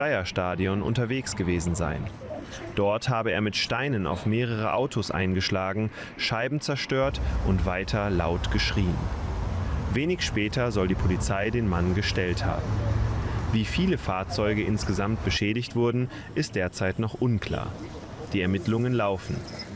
Stadion unterwegs gewesen sein. Dort habe er mit Steinen auf mehrere Autos eingeschlagen, Scheiben zerstört und weiter laut geschrien. Wenig später soll die Polizei den Mann gestellt haben. Wie viele Fahrzeuge insgesamt beschädigt wurden, ist derzeit noch unklar. Die Ermittlungen laufen.